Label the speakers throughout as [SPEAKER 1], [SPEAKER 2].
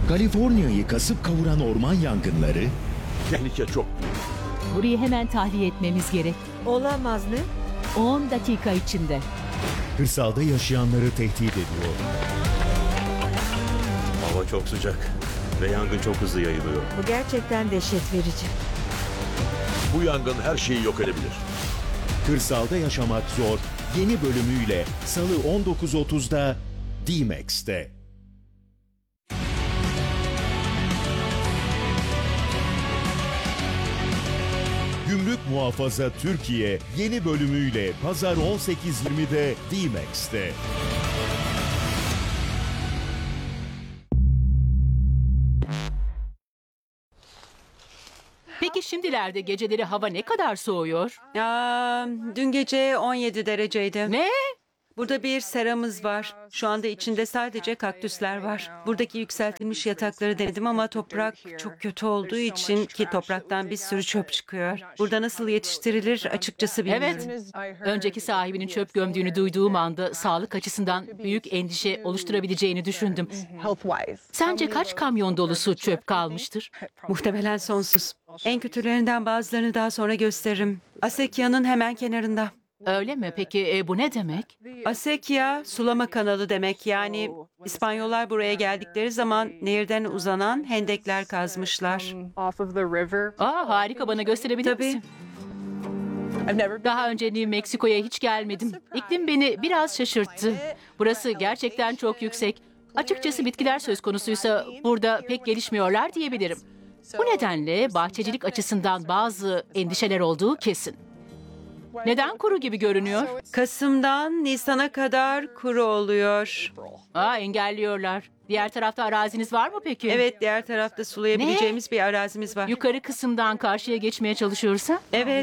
[SPEAKER 1] Kaliforniya'yı kasıp kavuran orman yangınları,
[SPEAKER 2] Tehlike çok büyük.
[SPEAKER 3] Burayı hemen tahliye etmemiz gerek.
[SPEAKER 4] Olamaz ne?
[SPEAKER 3] 10 dakika içinde.
[SPEAKER 1] kırsalda yaşayanları tehdit ediyor.
[SPEAKER 2] Hava çok sıcak ve yangın çok hızlı yayılıyor.
[SPEAKER 4] Bu gerçekten dehşet verici.
[SPEAKER 2] Bu yangın her şeyi yok edebilir.
[SPEAKER 1] Kırsalda yaşamak zor yeni bölümüyle Salı 19.30'da D-Max'te. Gümrük Muhafaza Türkiye yeni bölümüyle Pazar 18.20'de D-Max'te.
[SPEAKER 3] Peki şimdilerde geceleri hava ne kadar soğuyor?
[SPEAKER 5] Dün gece 17 dereceydi.
[SPEAKER 3] Ne?
[SPEAKER 5] Burada bir seramız var. Şu anda içinde sadece kaktüsler var. Buradaki yükseltilmiş yatakları denedim ama toprak çok kötü olduğu için ki topraktan bir sürü çöp çıkıyor. Burada nasıl yetiştirilir açıkçası bilmiyorum.
[SPEAKER 3] Evet. Önceki sahibinin çöp gömdüğünü duyduğum anda sağlık açısından büyük endişe oluşturabileceğini düşündüm. Sence kaç kamyon dolusu çöp kalmıştır?
[SPEAKER 5] Muhtemelen sonsuz. En kötülerinden bazılarını daha sonra gösteririm. Asekya'nın hemen kenarında.
[SPEAKER 3] Öyle mi? Peki bu ne demek?
[SPEAKER 5] Asekya, sulama kanalı demek. Yani İspanyollar buraya geldikleri zaman nehirden uzanan hendekler kazmışlar.
[SPEAKER 3] Harika, bana gösterebilir
[SPEAKER 5] Tabii.
[SPEAKER 3] misin? Daha önce New Mexico'ya hiç gelmedim. İklim beni biraz şaşırttı. Burası gerçekten çok yüksek. Açıkçası bitkiler söz konusuysa burada pek gelişmiyorlar diyebilirim. Bu nedenle bahçecilik açısından bazı endişeler olduğu kesin. Neden kuru gibi görünüyor?
[SPEAKER 5] Kasım'dan Nisan'a kadar kuru oluyor.
[SPEAKER 3] Engelliyorlar. Diğer tarafta araziniz var mı peki?
[SPEAKER 5] Evet, diğer tarafta sulayabileceğimiz bir arazimiz var.
[SPEAKER 3] Yukarı kısımdan karşıya geçmeye çalışıyorsa?
[SPEAKER 5] Evet.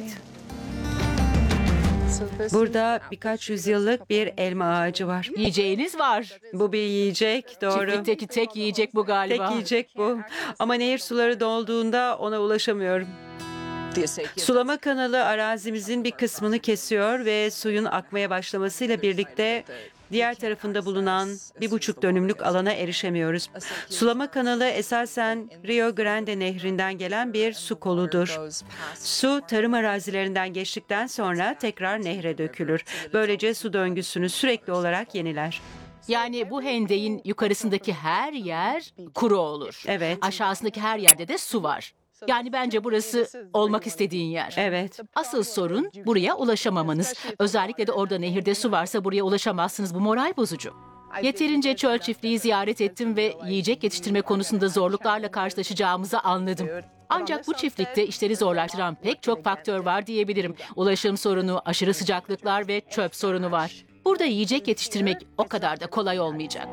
[SPEAKER 5] Burada birkaç yüzyıllık bir elma ağacı var.
[SPEAKER 3] Yiyeceğiniz var.
[SPEAKER 5] Bu bir yiyecek, doğru.
[SPEAKER 3] Çiftlikteki tek yiyecek bu galiba.
[SPEAKER 5] Tek yiyecek bu. Ama nehir suları dolduğunda ona ulaşamıyorum. Sulama kanalı arazimizin bir kısmını kesiyor ve suyun akmaya başlamasıyla birlikte diğer tarafında bulunan 1,5 dönümlük alana erişemiyoruz. Sulama kanalı esasen Rio Grande nehrinden gelen bir su koludur. Su tarım arazilerinden geçtikten sonra tekrar nehre dökülür. Böylece su döngüsünü sürekli olarak yeniler.
[SPEAKER 3] Yani bu hendeyin yukarısındaki her yer kuru olur.
[SPEAKER 5] Evet.
[SPEAKER 3] Aşağısındaki her yerde de su var. Yani bence burası olmak istediğin yer.
[SPEAKER 5] Evet.
[SPEAKER 3] Asıl sorun buraya ulaşamamanız. Özellikle de orada nehirde su varsa buraya ulaşamazsınız. Bu moral bozucu. Yeterince çöl çiftliği ziyaret ettim ve yiyecek yetiştirme konusunda zorluklarla karşılaşacağımızı anladım. Ancak bu çiftlikte işleri zorlaştıran pek çok faktör var diyebilirim. Ulaşım sorunu, aşırı sıcaklıklar ve çöp sorunu var. Burada yiyecek yetiştirmek o kadar da kolay olmayacak.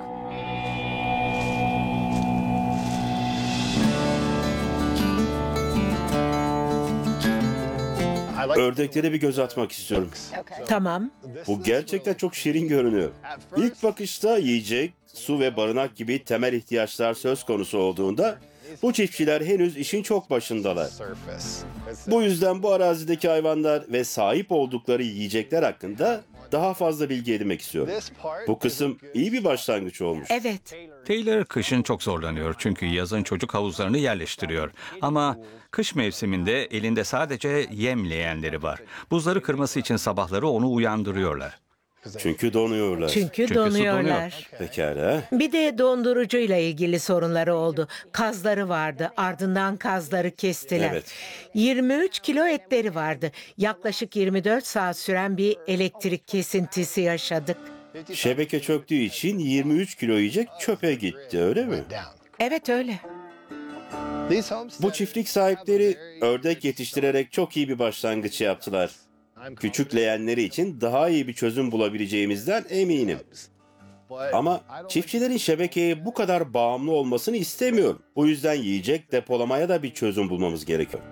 [SPEAKER 6] Ördeklere bir göz atmak istiyorum.
[SPEAKER 4] Tamam.
[SPEAKER 6] Bu gerçekten çok şirin görünüyor. İlk bakışta yiyecek, su ve barınak gibi temel ihtiyaçlar söz konusu olduğunda bu çiftçiler henüz işin çok başındalar. Bu yüzden bu arazideki hayvanlar ve sahip oldukları yiyecekler hakkında daha fazla bilgi edinmek istiyorum. Bu kısım iyi bir başlangıç olmuş.
[SPEAKER 4] Evet.
[SPEAKER 7] Taylor kışın çok zorlanıyor çünkü yazın çocuk havuzlarını yerleştiriyor. Ama kış mevsiminde elinde sadece yem leğenleri var. Buzları kırması için sabahları onu uyandırıyorlar.
[SPEAKER 6] Çünkü donuyorlar.
[SPEAKER 4] Çünkü
[SPEAKER 7] su
[SPEAKER 4] donuyorlar.
[SPEAKER 6] Pekala.
[SPEAKER 4] Bir de dondurucuyla ilgili sorunları oldu. Kazları vardı. Ardından kazları kestiler.
[SPEAKER 6] Evet.
[SPEAKER 4] 23 kilo etleri vardı. Yaklaşık 24 saat süren bir elektrik kesintisi yaşadık.
[SPEAKER 6] Şebeke çöktüğü için 23 kilo yiyecek çöpe gitti, öyle mi?
[SPEAKER 4] Evet öyle.
[SPEAKER 6] Bu çiftlik sahipleri ördek yetiştirerek çok iyi bir başlangıç yaptılar. Küçük leğenleri için daha iyi bir çözüm bulabileceğimizden eminim. Ama çiftçilerin şebekeye bu kadar bağımlı olmasını istemiyorum. Bu yüzden yiyecek depolamaya da bir çözüm bulmamız gerekiyor.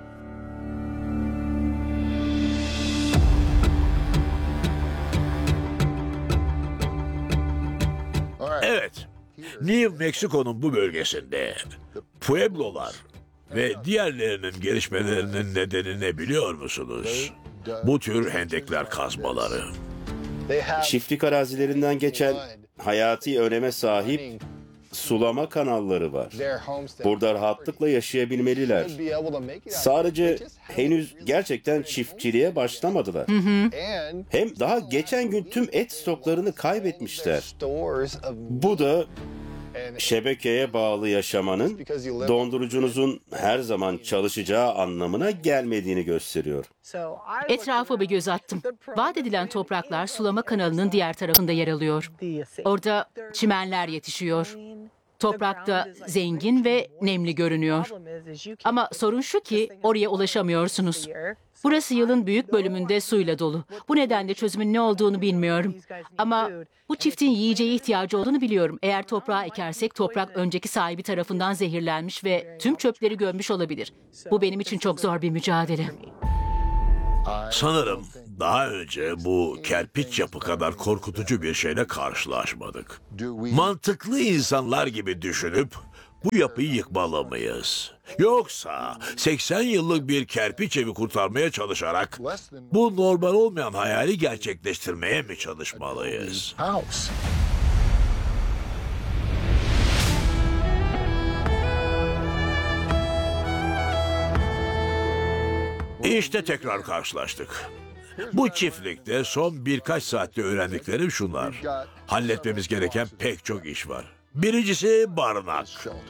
[SPEAKER 2] Evet. New Mexico'nun bu bölgesinde Pueblolar ve diğerlerinin gelişmelerinin nedeni ne biliyor musunuz? Bu tür hendekler kazmaları.
[SPEAKER 6] Çiftlik arazilerinden geçen hayati öneme sahip sulama kanalları var. Burada rahatlıkla yaşayabilmeliler. Sadece henüz gerçekten çiftçiliğe başlamadılar. Hem daha geçen gün tüm et stoklarını kaybetmişler. Bu da şebekeye bağlı yaşamanın dondurucunuzun her zaman çalışacağı anlamına gelmediğini gösteriyor.
[SPEAKER 3] Etrafa bir göz attım. Vaat edilen topraklar sulama kanalının diğer tarafında yer alıyor. Orada çimenler yetişiyor. Toprak da zengin ve nemli görünüyor. Ama sorun şu ki oraya ulaşamıyorsunuz. Burası yılın büyük bölümünde suyla dolu. Bu nedenle çözümün ne olduğunu bilmiyorum. Ama bu çiftin yiyeceğe ihtiyacı olduğunu biliyorum. Eğer toprağa ekersek toprak önceki sahibi tarafından zehirlenmiş ve tüm çöpleri gömmüş olabilir. Bu benim için çok zor bir mücadele.
[SPEAKER 2] Sanırım daha önce bu kerpiç yapı kadar korkutucu bir şeyle karşılaşmadık. Mantıklı insanlar gibi düşünüp bu yapıyı yıkmalı mıyız? Yoksa 80 yıllık bir kerpiç evi kurtarmaya çalışarak bu normal olmayan hayali gerçekleştirmeye mi çalışmalıyız? İşte tekrar karşılaştık. Bu çiftlikte son birkaç saatte öğrendiklerim şunlar. Halletmemiz gereken pek çok iş var. Birincisi barınak.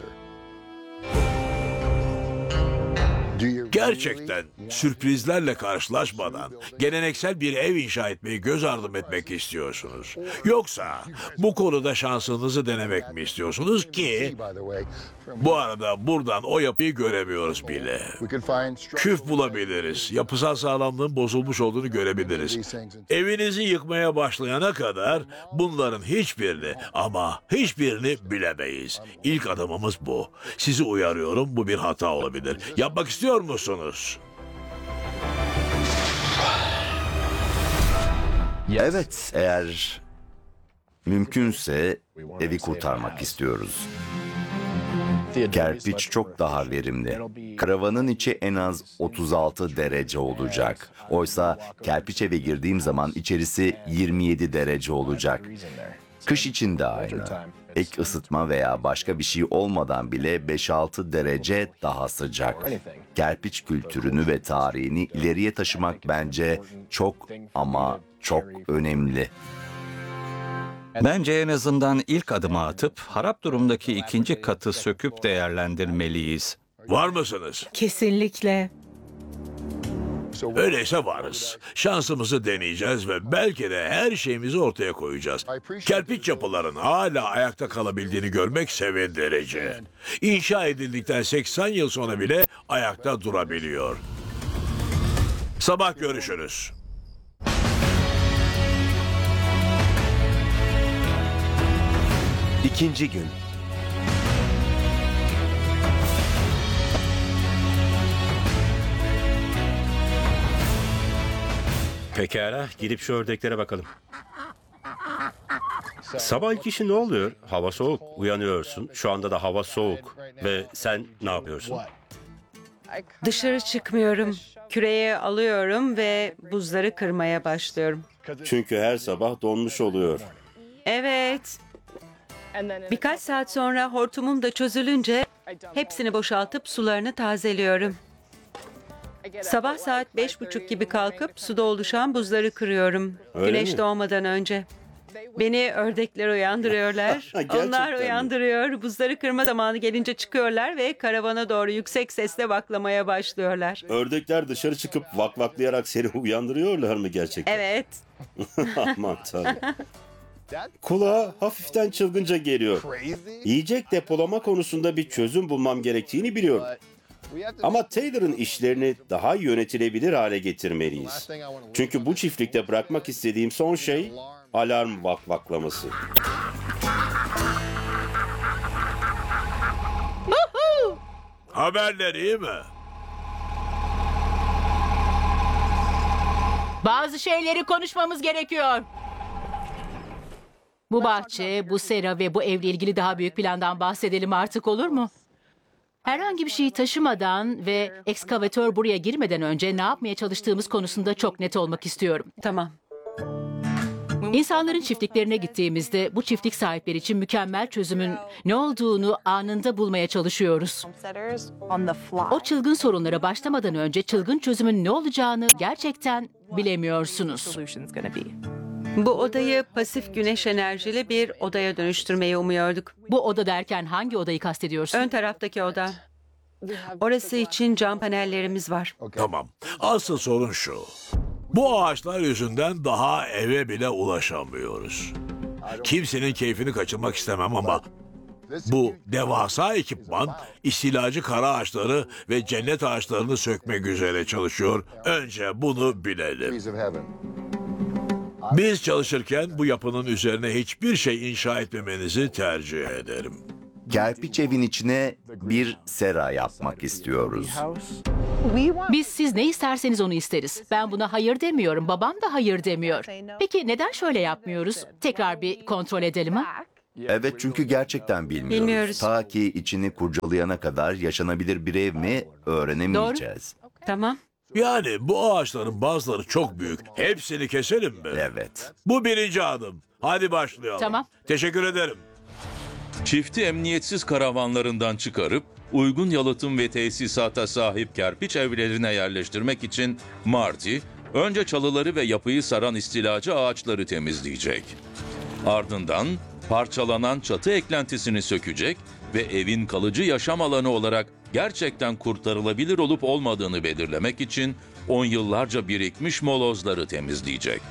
[SPEAKER 2] Gerçekten sürprizlerle karşılaşmadan geleneksel bir ev inşa etmeyi göz ardı etmek istiyorsunuz? Yoksa bu konuda şansınızı denemek mi istiyorsunuz ki? Bu arada buradan o yapıyı göremiyoruz bile. Küf bulabiliriz. Yapısal sağlamlığın bozulmuş olduğunu görebiliriz. Evinizi yıkmaya başlayana kadar bunların hiçbirini ama hiçbirini bilemeyiz. İlk adımımız bu. Sizi uyarıyorum, bu bir hata olabilir. Yapmak istiyor musunuz?
[SPEAKER 8] Evet, eğer mümkünse evi kurtarmak istiyoruz. Kerpiç çok daha verimli. Karavanın içi en az 36 derece olacak. Oysa kerpiç eve girdiğim zaman içerisi 27 derece olacak. Kış için de aynı. Ek ısıtma veya başka bir şey olmadan bile 5-6 derece daha sıcak. Kerpiç kültürünü ve tarihini ileriye taşımak bence çok ama çok önemli.
[SPEAKER 7] Bence en azından ilk adımı atıp harap durumdaki ikinci katı söküp değerlendirmeliyiz.
[SPEAKER 2] Var mısınız?
[SPEAKER 4] Kesinlikle.
[SPEAKER 2] Öyleyse varız. Şansımızı deneyeceğiz ve belki de her şeyimizi ortaya koyacağız. Kerpiç yapıların hala ayakta kalabildiğini görmek sevindirici. İnşa edildikten 80 yıl sonra bile ayakta durabiliyor. Sabah görüşürüz.
[SPEAKER 9] İkinci gün.
[SPEAKER 10] Pekala, gidip şu ördeklere bakalım. Sabah ilk işin ne oluyor? Hava soğuk, uyanıyorsun. Şu anda da hava soğuk. Ve sen ne yapıyorsun?
[SPEAKER 5] Dışarı çıkmıyorum. Küreği alıyorum ve buzları kırmaya başlıyorum.
[SPEAKER 6] Çünkü her sabah donmuş oluyor.
[SPEAKER 5] Evet. Birkaç saat sonra hortumum da çözülünce hepsini boşaltıp sularını tazeliyorum. Sabah saat 5:30 gibi kalkıp suda oluşan buzları kırıyorum.
[SPEAKER 6] Öyle
[SPEAKER 5] Güneş
[SPEAKER 6] mi?
[SPEAKER 5] doğmadan önce. Beni ördekler uyandırıyorlar.
[SPEAKER 6] Gerçekten
[SPEAKER 5] Onlar
[SPEAKER 6] mi?
[SPEAKER 5] uyandırıyor. Buzları kırma zamanı gelince çıkıyorlar ve karavana doğru yüksek sesle vaklamaya başlıyorlar.
[SPEAKER 6] Ördekler dışarı çıkıp vakvaklayarak seni uyandırıyorlar mı gerçekten?
[SPEAKER 5] Evet.
[SPEAKER 6] Aman tanrım. Kulağa hafiften çılgınca geliyor. Yiyecek depolama konusunda bir çözüm bulmam gerektiğini biliyorum. Ama Taylor'ın işlerini daha yönetilebilir hale getirmeliyiz. Çünkü bu çiftlikte bırakmak istediğim son şey alarm vakvaklaması.
[SPEAKER 2] Haberler iyi mi?
[SPEAKER 3] Bazı şeyleri konuşmamız gerekiyor. Bu bahçe, bu sera ve bu evle ilgili daha büyük plandan bahsedelim artık, olur mu? Herhangi bir şeyi taşımadan ve ekskavatör buraya girmeden önce ne yapmaya çalıştığımız konusunda çok net olmak istiyorum.
[SPEAKER 5] Tamam.
[SPEAKER 3] İnsanların çiftliklerine gittiğimizde bu çiftlik sahipleri için mükemmel çözümün ne olduğunu anında bulmaya çalışıyoruz. O çılgın sorunlara başlamadan önce çılgın çözümün ne olacağını gerçekten bilemiyorsunuz.
[SPEAKER 5] Bu odayı pasif güneş enerjili bir odaya dönüştürmeyi umuyorduk.
[SPEAKER 3] Bu oda derken hangi odayı kastediyorsun?
[SPEAKER 5] Ön taraftaki oda. Orası için cam panellerimiz var.
[SPEAKER 2] Tamam. Asıl sorun şu. Bu ağaçlar yüzünden daha eve bile ulaşamıyoruz. Kimsenin keyfini kaçırmak istemem ama bu devasa ekipman istilacı kara ağaçları ve cennet ağaçlarını sökmek üzere çalışıyor. Önce bunu bilelim. Biz çalışırken bu yapının üzerine hiçbir şey inşa etmemenizi tercih ederim.
[SPEAKER 8] Kerpiç evin içine bir sera yapmak istiyoruz.
[SPEAKER 3] Biz siz ne isterseniz onu isteriz. Ben buna hayır demiyorum. Babam da hayır demiyor. Peki neden şöyle yapmıyoruz? Tekrar bir kontrol edelim ha?
[SPEAKER 8] Evet, çünkü gerçekten bilmiyoruz.
[SPEAKER 5] Bilmiyoruz.
[SPEAKER 8] Ta ki içini kurcalayana kadar yaşanabilir bir ev mi öğrenemeyeceğiz.
[SPEAKER 5] Tamam.
[SPEAKER 2] Yani bu ağaçların bazıları çok büyük. Hepsini keselim mi?
[SPEAKER 8] Evet.
[SPEAKER 2] Bu birinci adım. Hadi başlayalım.
[SPEAKER 3] Tamam.
[SPEAKER 2] Teşekkür ederim.
[SPEAKER 9] Çifti emniyetsiz karavanlarından çıkarıp uygun yalıtım ve tesisata sahip kerpiç evlerine yerleştirmek için Marty, önce çalıları ve yapıyı saran istilacı ağaçları temizleyecek. Ardından parçalanan çatı eklentisini sökecek ve evin kalıcı yaşam alanı olarak gerçekten kurtarılabilir olup olmadığını belirlemek için 10 yıllarca birikmiş molozları temizleyecek.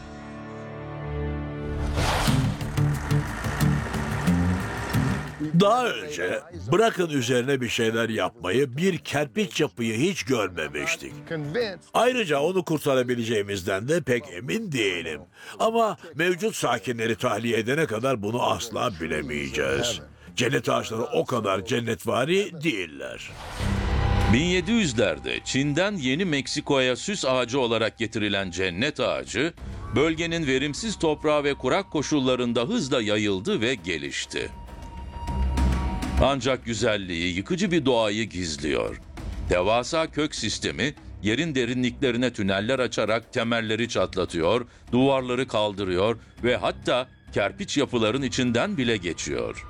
[SPEAKER 2] Daha önce bırakın üzerine bir şeyler yapmayı, bir kerpiç yapıyı hiç görmemiştik. Ayrıca onu kurtarabileceğimizden de pek emin değilim. Ama mevcut sakinleri tahliye edene kadar bunu asla bilemeyeceğiz. Cennet ağaçları o kadar cennetvari değiller.
[SPEAKER 9] 1700'lerde Çin'den Yeni Meksiko'ya süs ağacı olarak getirilen cennet ağacı, bölgenin verimsiz toprağı ve kurak koşullarında hızla yayıldı ve gelişti. Ancak güzelliği yıkıcı bir doğayı gizliyor. Devasa kök sistemi yerin derinliklerine tüneller açarak temelleri çatlatıyor, duvarları kaldırıyor ve hatta kerpiç yapıların içinden bile geçiyor.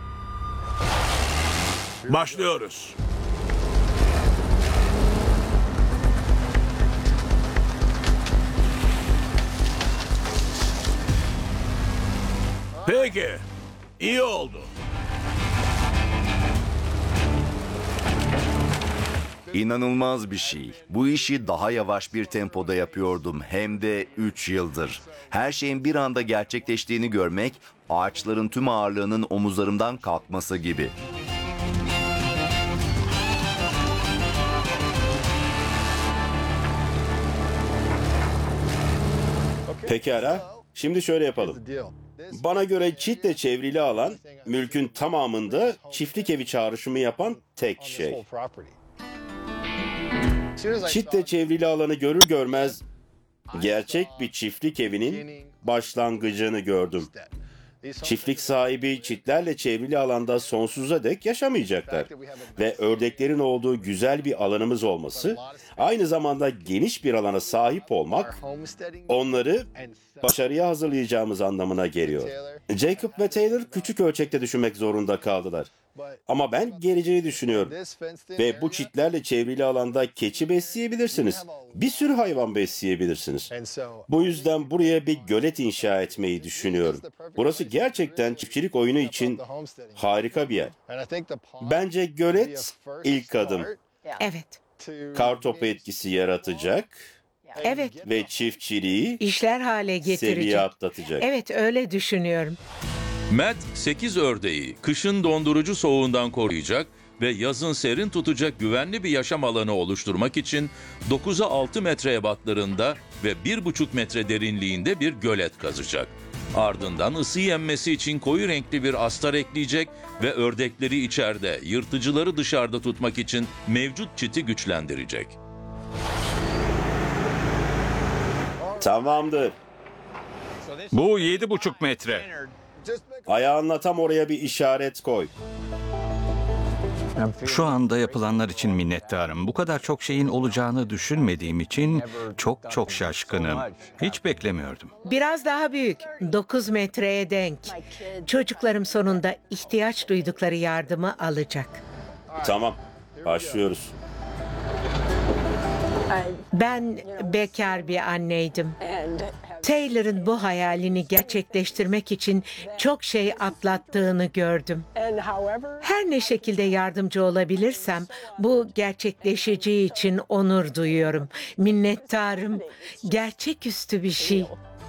[SPEAKER 2] Başlıyoruz. Peki, iyi oldu.
[SPEAKER 8] İnanılmaz bir şey. Bu işi daha yavaş bir tempoda yapıyordum. Hem de 3 yıldır. Her şeyin bir anda gerçekleştiğini görmek, ağaçların tüm ağırlığının omuzlarımdan kalkması gibi.
[SPEAKER 6] Pekala. Şimdi şöyle yapalım. Bana göre çitle çevrili alan, mülkün tamamında çiftlik evi çağrışımı yapan tek şey. Çitle çevrili alanı görür görmez gerçek bir çiftlik evinin başlangıcını gördüm. Çiftlik sahibi çitlerle çevrili alanda sonsuza dek yaşamayacaklar. Ve ördeklerin olduğu güzel bir alanımız olması, aynı zamanda geniş bir alana sahip olmak, onları başarıya hazırlayacağımız anlamına geliyor. Jacob ve Taylor küçük ölçekte düşünmek zorunda kaldılar. Ama ben geleceği düşünüyorum. Ve bu çitlerle çevrili alanda keçi besleyebilirsiniz. Bir sürü hayvan besleyebilirsiniz. Bu yüzden buraya bir gölet inşa etmeyi düşünüyorum. Burası gerçekten çiftçilik oyunu için harika bir yer. Bence gölet ilk adım.
[SPEAKER 4] Evet.
[SPEAKER 6] Kartopu etkisi yaratacak
[SPEAKER 4] Evet.
[SPEAKER 6] ve çiftçiliği
[SPEAKER 4] İşler hale
[SPEAKER 6] seviye
[SPEAKER 4] getirecek.
[SPEAKER 6] atlatacak.
[SPEAKER 4] Evet, öyle düşünüyorum.
[SPEAKER 9] Matt 8 ördeği kışın dondurucu soğuğundan koruyacak ve yazın serin tutacak güvenli bir yaşam alanı oluşturmak için 9'a 6 metre ebatlarında ve 1,5 metre derinliğinde bir gölet kazacak. Ardından ısıyı emmesi için koyu renkli bir astar ekleyecek ve ördekleri içeride, yırtıcıları dışarıda tutmak için mevcut çiti güçlendirecek.
[SPEAKER 6] Tamamdır.
[SPEAKER 7] Bu 7,5 metre.
[SPEAKER 6] Ayağınla tam oraya bir işaret koy.
[SPEAKER 7] Şu anda yapılanlar için minnettarım. Bu kadar çok şeyin olacağını düşünmediğim için çok çok şaşkınım. Hiç beklemiyordum.
[SPEAKER 4] Biraz daha büyük, 9 metreye denk. Çocuklarım sonunda ihtiyaç duydukları yardımı alacak.
[SPEAKER 6] Tamam, başlıyoruz.
[SPEAKER 4] Ben bekar bir anneydim. Taylor'ın bu hayalini gerçekleştirmek için çok şey atlattığını gördüm. Her ne şekilde yardımcı olabilirsem bu gerçekleşeceği için onur duyuyorum. Minnettarım. Gerçeküstü bir şey.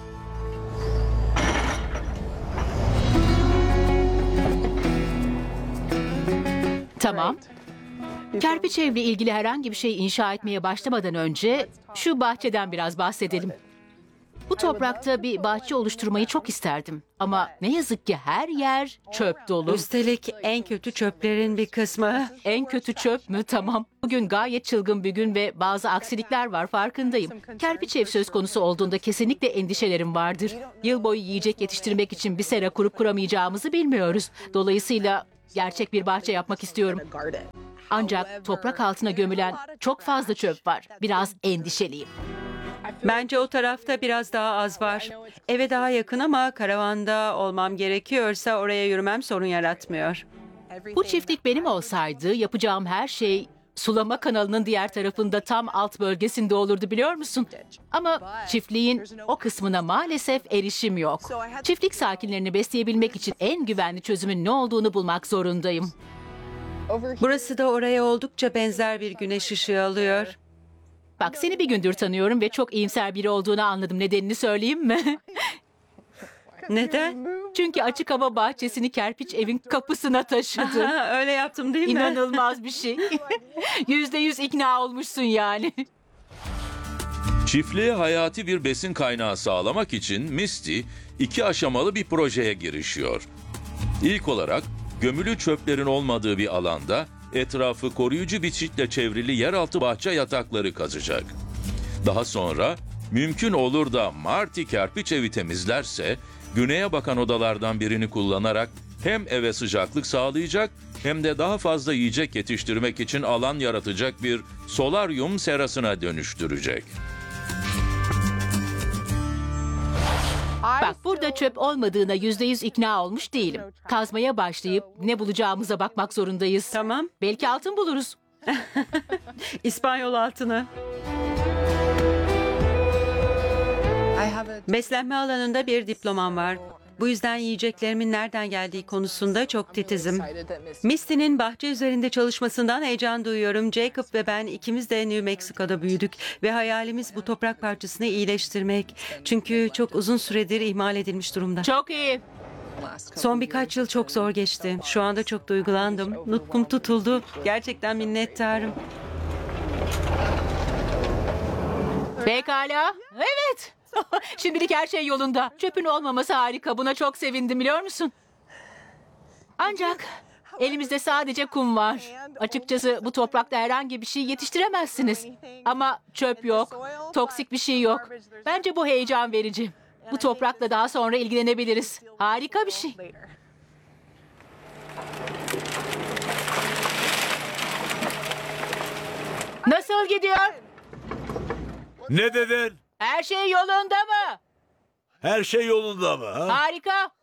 [SPEAKER 3] Tamam. Kerpiç evle ilgili herhangi bir şey inşa etmeye başlamadan önce şu bahçeden biraz bahsedelim. Bu toprakta bir bahçe oluşturmayı çok isterdim. Ama ne yazık ki her yer çöp dolu.
[SPEAKER 5] Üstelik en kötü çöplerin bir kısmı.
[SPEAKER 3] En kötü çöp mü? Tamam. Bugün gayet çılgın bir gün ve bazı aksilikler var, farkındayım. Kerpiç ev söz konusu olduğunda kesinlikle endişelerim vardır. Yıl boyu yiyecek yetiştirmek için bir sera kurup kuramayacağımızı bilmiyoruz. Dolayısıyla gerçek bir bahçe yapmak istiyorum. Ancak toprak altına gömülen çok fazla çöp var. Biraz endişeliyim.
[SPEAKER 5] Bence o tarafta biraz daha az var. Eve daha yakın ama karavanda olmam gerekiyorsa oraya yürümem sorun yaratmıyor.
[SPEAKER 3] Bu çiftlik benim olsaydı yapacağım her şey sulama kanalının diğer tarafında tam alt bölgesinde olurdu, biliyor musun? Ama çiftliğin o kısmına maalesef erişim yok. Çiftlik sakinlerini besleyebilmek için en güvenli çözümün ne olduğunu bulmak zorundayım.
[SPEAKER 5] Burası da oraya oldukça benzer bir güneş ışığı alıyor.
[SPEAKER 3] Bak, seni bir gündür tanıyorum ve çok iyimser biri olduğunu anladım. Nedenini söyleyeyim mi?
[SPEAKER 5] Neden?
[SPEAKER 3] Çünkü açık hava bahçesini kerpiç evin kapısına taşıdın.
[SPEAKER 5] Aha, öyle yaptım değil mi?
[SPEAKER 3] İnanılmaz bir şey. %100 ikna olmuşsun yani.
[SPEAKER 9] Çiftliğe hayati bir besin kaynağı sağlamak için Misty 2 aşamalı bir projeye girişiyor. İlk olarak gömülü çöplerin olmadığı bir alanda etrafı koruyucu bir çitle çevrili yeraltı bahçe yatakları kazacak. Daha sonra mümkün olur da Marty kerpiç evi temizlerse güneye bakan odalardan birini kullanarak hem eve sıcaklık sağlayacak hem de daha fazla yiyecek yetiştirmek için alan yaratacak bir solaryum serasına dönüştürecek.
[SPEAKER 3] Bak, burada çöp olmadığına %100 ikna olmuş değilim. Kazmaya başlayıp ne bulacağımıza bakmak zorundayız.
[SPEAKER 5] Tamam.
[SPEAKER 3] Belki altın buluruz.
[SPEAKER 5] İspanyol altını. Beslenme alanında bir diplomam var. Bu yüzden yiyeceklerimin nereden geldiği konusunda çok titizim. Misty'nin bahçe üzerinde çalışmasından heyecan duyuyorum. Jacob ve ben ikimiz de New Mexico'da büyüdük ve hayalimiz bu toprak parçasını iyileştirmek. Çünkü çok uzun süredir ihmal edilmiş durumda.
[SPEAKER 3] Çok iyi.
[SPEAKER 5] Son birkaç yıl çok zor geçti. Şu anda çok duygulandım. Nutkum tutuldu. Gerçekten minnettarım.
[SPEAKER 3] Pekala. Evet. Şimdilik her şey yolunda. Çöpün olmaması harika. Buna çok sevindim, biliyor musun? Ancak elimizde sadece kum var. Açıkçası bu toprakta herhangi bir şey yetiştiremezsiniz. Ama çöp yok. Toksik bir şey yok. Bence bu heyecan verici. Bu toprakla daha sonra ilgilenebiliriz. Harika bir şey. Nasıl gidiyor?
[SPEAKER 2] Ne dedin?
[SPEAKER 3] Her şey yolunda mı?
[SPEAKER 2] Her şey yolunda mı? Ha?
[SPEAKER 3] Harika.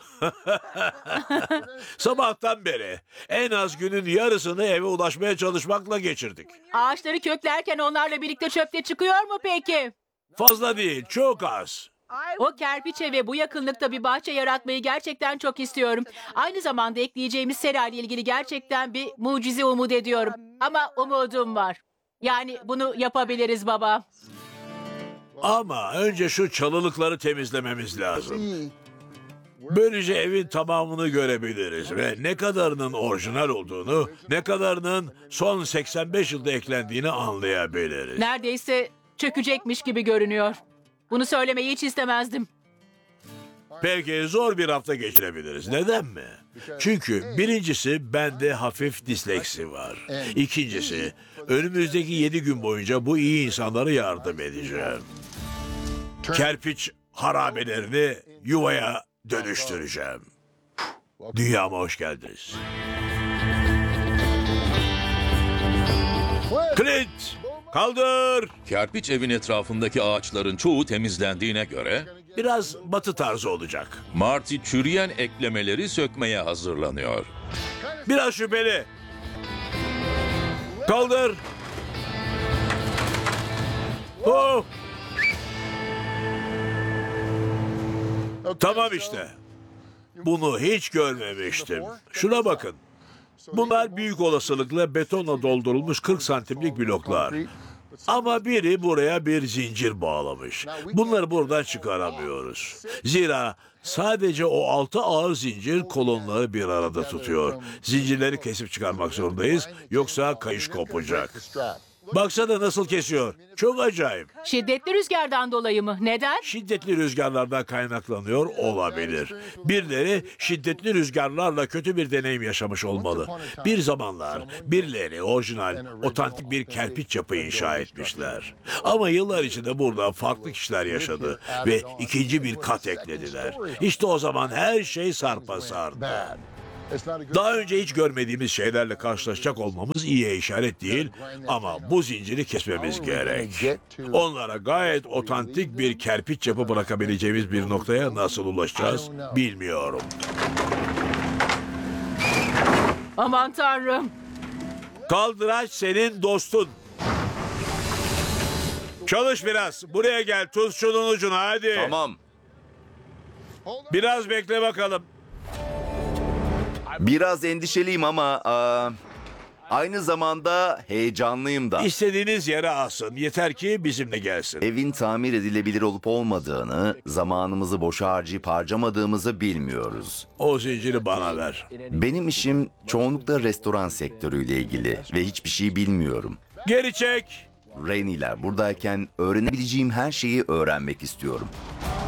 [SPEAKER 2] Sabahtan beri en az günün yarısını eve ulaşmaya çalışmakla geçirdik.
[SPEAKER 3] Ağaçları köklerken onlarla birlikte çöpte çıkıyor mu peki?
[SPEAKER 2] Fazla değil, çok az.
[SPEAKER 3] O kerpiç eve bu yakınlıkta bir bahçe yaratmayı gerçekten çok istiyorum. Aynı zamanda ekleyeceğimiz sera ile ilgili gerçekten bir mucize umut ediyorum. Ama umudum var. Yani bunu yapabiliriz baba.
[SPEAKER 2] Ama önce şu çalılıkları temizlememiz lazım. Böylece evin tamamını görebiliriz ve ne kadarının orijinal olduğunu, ne kadarının son 85 yılda eklendiğini anlayabiliriz.
[SPEAKER 3] Neredeyse çökecekmiş gibi görünüyor. Bunu söylemeyi hiç istemezdim.
[SPEAKER 2] Peki zor bir hafta geçirebiliriz. Neden mi? Çünkü birincisi bende hafif disleksi var. İkincisi önümüzdeki 7 gün boyunca bu iyi insanlara yardım edeceğim. Kerpiç harabelerini yuvaya dönüştüreceğim. Dünyama hoş geldiniz. Clint, kaldır.
[SPEAKER 9] Kerpiç evin etrafındaki ağaçların çoğu temizlendiğine göre
[SPEAKER 2] Biraz batı tarzı olacak.
[SPEAKER 9] Marty çürüyen eklemeleri sökmeye hazırlanıyor.
[SPEAKER 2] Biraz şüpheli. Kaldır. Oh. Tamam işte. Bunu hiç görmemiştim. Şuna bakın. Bunlar büyük olasılıkla betonla doldurulmuş 40 santimlik bloklar. Ama biri buraya bir zincir bağlamış. Bunları buradan çıkaramıyoruz. Zira sadece o 6 ağır zincir kolonları bir arada tutuyor. Zincirleri kesip çıkarmak zorundayız, yoksa kayış kopacak. Baksana nasıl kesiyor. Çok acayip.
[SPEAKER 3] Şiddetli rüzgardan dolayı mı? Neden?
[SPEAKER 2] Şiddetli rüzgarlardan kaynaklanıyor olabilir. Birileri şiddetli rüzgarlarla kötü bir deneyim yaşamış olmalı. Bir zamanlar birileri orijinal, otantik bir kerpiç yapı inşa etmişler. Ama yıllar içinde burada farklı kişiler yaşadı ve ikinci bir kat eklediler. İşte o zaman her şey sarpa sardı. Daha önce hiç görmediğimiz şeylerle karşılaşacak olmamız iyiye işaret değil, ama bu zinciri kesmemiz gerek. Onlara gayet otantik bir kerpiç yapı bırakabileceğimiz bir noktaya nasıl ulaşacağız bilmiyorum.
[SPEAKER 3] Aman tanrım.
[SPEAKER 2] Kaldıraç senin dostun. Çalış biraz. Buraya gel. Tut şunun ucunu hadi.
[SPEAKER 8] Tamam.
[SPEAKER 2] Biraz bekle bakalım.
[SPEAKER 8] Biraz endişeliyim ama aynı zamanda heyecanlıyım da.
[SPEAKER 2] İstediğiniz yere asın. Yeter ki bizimle gelsin.
[SPEAKER 8] Evin tamir edilebilir olup olmadığını, zamanımızı boşa harcayıp harcamadığımızı bilmiyoruz.
[SPEAKER 2] O zinciri bana ver.
[SPEAKER 8] Benim işim çoğunlukla restoran sektörüyle ilgili ve hiçbir şey bilmiyorum.
[SPEAKER 2] Geri çek.
[SPEAKER 8] Rainey'ler buradayken öğrenebileceğim her şeyi öğrenmek istiyorum.